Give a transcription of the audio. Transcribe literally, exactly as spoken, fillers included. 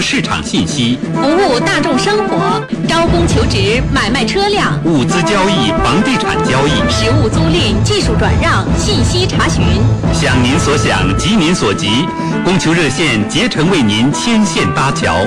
市场信息， 服务大众生活，招工求职、买卖车辆、 物资交易、房地产交易、 实物租赁、技术转让、信息查询。 想您所想，急您所急，供求热线竭诚为您牵线搭桥。